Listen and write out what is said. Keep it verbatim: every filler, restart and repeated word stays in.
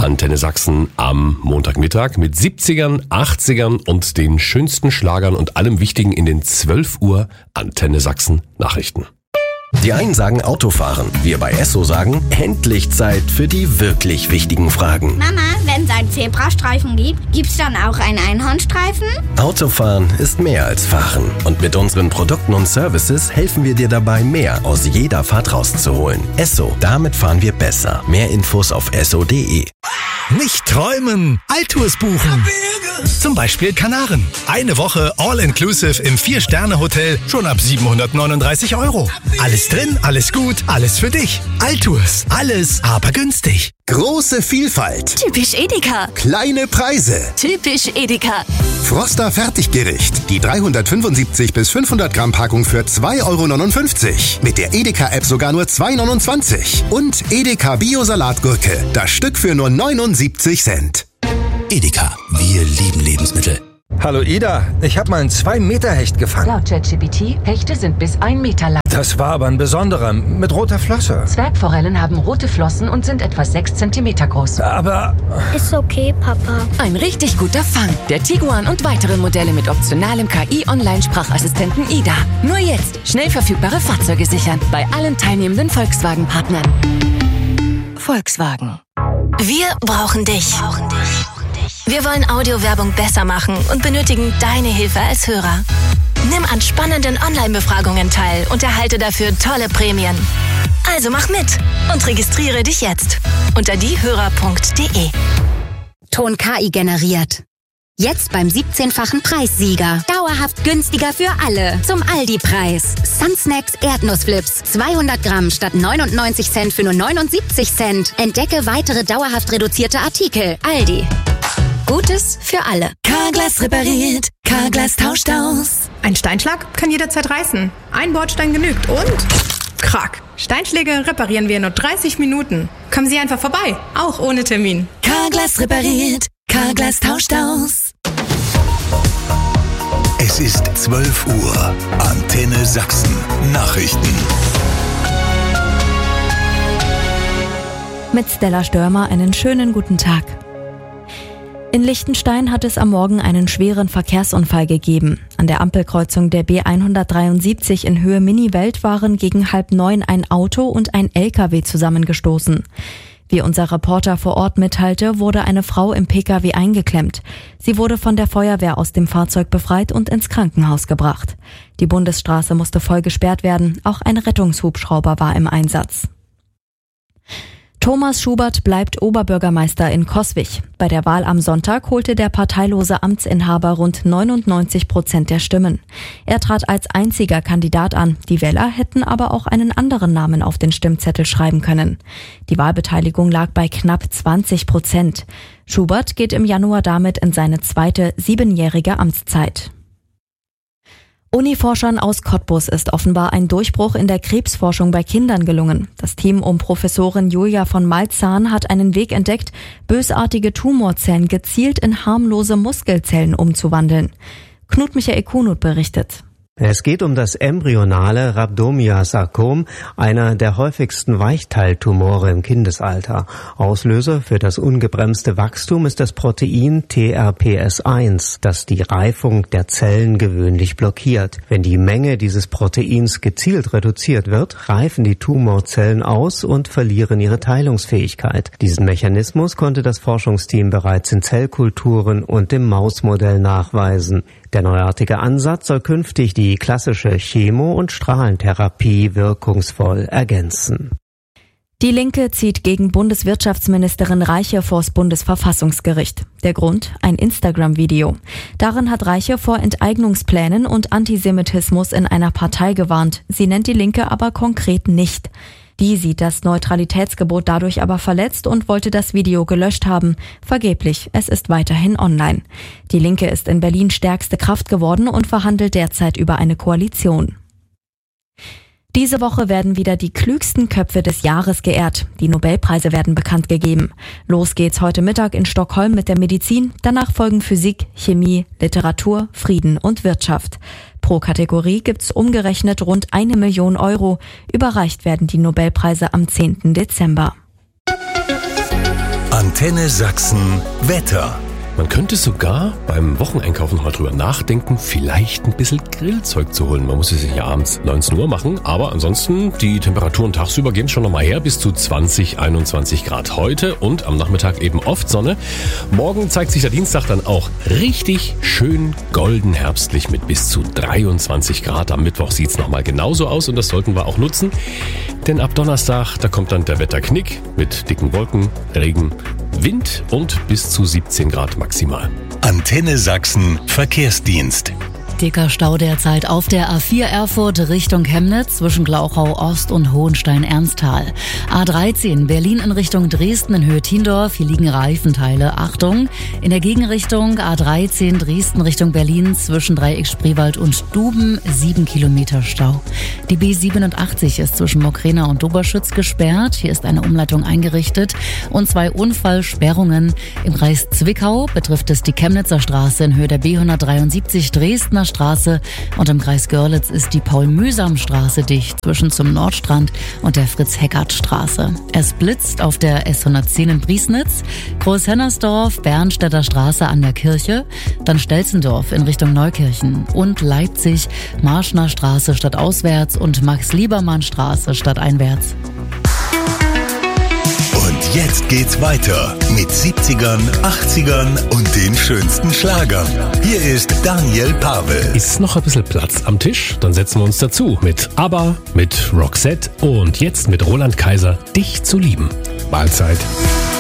Antenne Sachsen am Montagmittag mit siebzigern, achtzigern und den schönsten Schlagern und allem Wichtigen in den zwölf Uhr Antenne Sachsen Nachrichten. Die einen sagen Autofahren, wir bei Esso sagen, endlich Zeit für die wirklich wichtigen Fragen. Mama, wenn es einen Zebrastreifen gibt, gibt's dann auch einen Einhornstreifen? Autofahren ist mehr als Fahren. Und mit unseren Produkten und Services helfen wir dir dabei, mehr aus jeder Fahrt rauszuholen. Esso, damit fahren wir besser. Mehr Infos auf esso punkt de. Nicht träumen, Altours buchen. Zum Beispiel Kanaren. Eine Woche All-Inclusive im vier-Sterne-Hotel schon ab siebenhundertneununddreißig Euro. Alles drin, alles gut, alles für dich. Altours, alles, aber günstig. Große Vielfalt. Typisch Edeka. Kleine Preise. Typisch Edeka. Froster Fertiggericht. Die dreihundertfünfundsiebzig bis fünfhundert Gramm Packung für zwei Euro neunundfünfzig. Mit der Edeka-App sogar nur zwei Euro neunundzwanzig. Und Edeka Bio-Salatgurke. Das Stück für nur neunundsiebzig Cent. Edeka, wir lieben Lebensmittel. Hallo Ida, ich habe mal einen zwei Meter Hecht gefangen. Laut ChatGPT, Hechte sind bis ein Meter lang. Das war aber ein besonderer, mit roter Flosse. Zwergforellen haben rote Flossen und sind etwa sechs Zentimeter groß. Aber... Ist okay, Papa. Ein richtig guter Fang. Der Tiguan und weitere Modelle mit optionalem K I-Online-Sprachassistenten Ida. Nur jetzt schnell verfügbare Fahrzeuge sichern. Bei allen teilnehmenden Volkswagen-Partnern. Volkswagen. Wir brauchen dich. Wir wollen Audiowerbung besser machen und benötigen deine Hilfe als Hörer. Nimm an spannenden Online-Befragungen teil und erhalte dafür tolle Prämien. Also mach mit und registriere dich jetzt unter diehörer punkt de. Ton K I generiert. Jetzt beim siebzehnfachen Preissieger. Dauerhaft günstiger für alle. Zum Aldi-Preis. Sunsnacks Erdnussflips. zweihundert Gramm statt neunundneunzig Cent für nur neunundsiebzig Cent. Entdecke weitere dauerhaft reduzierte Artikel. Aldi. Gutes für alle. Carglass repariert. Carglass tauscht aus. Ein Steinschlag kann jederzeit reißen. Ein Bordstein genügt und... Krack. Steinschläge reparieren wir in nur dreißig Minuten. Kommen Sie einfach vorbei. Auch ohne Termin. Carglass repariert. Carglass tauscht aus. Es ist zwölf Uhr. Antenne Sachsen. Nachrichten. Mit Stella Störmer einen schönen guten Tag. In Liechtenstein hat es am Morgen einen schweren Verkehrsunfall gegeben. An der Ampelkreuzung der B hundertdreiundsiebzig in Höhe Miniwelt waren gegen halb neun ein Auto und ein L K W zusammengestoßen. Wie unser Reporter vor Ort mitteilte, wurde eine Frau im P K W eingeklemmt. Sie wurde von der Feuerwehr aus dem Fahrzeug befreit und ins Krankenhaus gebracht. Die Bundesstraße musste voll gesperrt werden, auch ein Rettungshubschrauber war im Einsatz. Thomas Schubert bleibt Oberbürgermeister in Coswig. Bei der Wahl am Sonntag holte der parteilose Amtsinhaber rund neunundneunzig Prozent der Stimmen. Er trat als einziger Kandidat an. Die Wähler hätten aber auch einen anderen Namen auf den Stimmzettel schreiben können. Die Wahlbeteiligung lag bei knapp zwanzig Prozent. Schubert geht im Januar damit in seine zweite siebenjährige Amtszeit. Uniforschern aus Cottbus ist offenbar ein Durchbruch in der Krebsforschung bei Kindern gelungen. Das Team um Professorin Julia von Malzahn hat einen Weg entdeckt, bösartige Tumorzellen gezielt in harmlose Muskelzellen umzuwandeln. Knut Michael Kunut berichtet. Es geht um das embryonale Rhabdomyosarkom, einer der häufigsten Weichteiltumore im Kindesalter. Auslöser für das ungebremste Wachstum ist das Protein T R P S eins, das die Reifung der Zellen gewöhnlich blockiert. Wenn die Menge dieses Proteins gezielt reduziert wird, reifen die Tumorzellen aus und verlieren ihre Teilungsfähigkeit. Diesen Mechanismus konnte das Forschungsteam bereits in Zellkulturen und im Mausmodell nachweisen. Der neuartige Ansatz soll künftig die klassische Chemo- und Strahlentherapie wirkungsvoll ergänzen. Die Linke zieht gegen Bundeswirtschaftsministerin Reiche vors Bundesverfassungsgericht. Der Grund? Ein Instagram-Video. Darin hat Reiche vor Enteignungsplänen und Antisemitismus in einer Partei gewarnt. Sie nennt die Linke aber konkret nicht. Die sieht das Neutralitätsgebot dadurch aber verletzt und wollte das Video gelöscht haben. Vergeblich, es ist weiterhin online. Die Linke ist in Berlin stärkste Kraft geworden und verhandelt derzeit über eine Koalition. Diese Woche werden wieder die klügsten Köpfe des Jahres geehrt. Die Nobelpreise werden bekannt gegeben. Los geht's heute Mittag in Stockholm mit der Medizin. Danach folgen Physik, Chemie, Literatur, Frieden und Wirtschaft. Pro Kategorie gibt's umgerechnet rund eine Million Euro. Überreicht werden die Nobelpreise am zehnten Dezember. Antenne Sachsen Wetter. Man könnte sogar beim Wocheneinkaufen noch mal drüber nachdenken, vielleicht ein bisschen Grillzeug zu holen. Man muss es ja abends neunzehn Uhr machen, aber ansonsten die Temperaturen tagsüber gehen schon noch mal her bis zu zwanzig, einundzwanzig Grad heute und am Nachmittag eben oft Sonne. Morgen zeigt sich der Dienstag dann auch richtig schön golden herbstlich mit bis zu dreiundzwanzig Grad. Am Mittwoch sieht's noch mal genauso aus und das sollten wir auch nutzen, denn ab Donnerstag, da kommt dann der Wetterknick mit dicken Wolken, Regen, Wind und bis zu siebzehn Grad maximal. Antenne Sachsen Verkehrsdienst. Dicker Stau derzeit auf der A vier Erfurt Richtung Chemnitz zwischen Glauchau Ost und Hohenstein-Ernsthal. A dreizehn Berlin in Richtung Dresden in Höhe Tiendorf. Hier liegen Reifenteile. Achtung! In der Gegenrichtung A dreizehn Dresden Richtung Berlin zwischen Dreieck Spreewald und Duben sieben Kilometer Stau. Die B siebenundachtzig ist zwischen Mokrena und Doberschütz gesperrt. Hier ist eine Umleitung eingerichtet und zwei Unfallsperrungen. Im Kreis Zwickau betrifft es die Chemnitzer Straße in Höhe der B hundertdreiundsiebzig Dresdner Straße und im Kreis Görlitz ist die Paul-Mühsam-Straße dicht zwischen zum Nordstrand und der Fritz-Heckert-Straße. Es blitzt auf der S hundertzehn in Priesnitz, Großhennersdorf, Bernstädter Straße an der Kirche, dann Stelzendorf in Richtung Neukirchen und Leipzig, Marschner Straße stadtauswärts und Max-Liebermann-Straße stadteinwärts. Und jetzt geht's weiter mit siebzigern, achtzigern und den schönsten Schlagern. Hier ist Daniel Pavel. Ist noch ein bisschen Platz am Tisch? Dann setzen wir uns dazu mit ABBA, mit Roxette und jetzt mit Roland Kaiser, Dich zu lieben. Mahlzeit.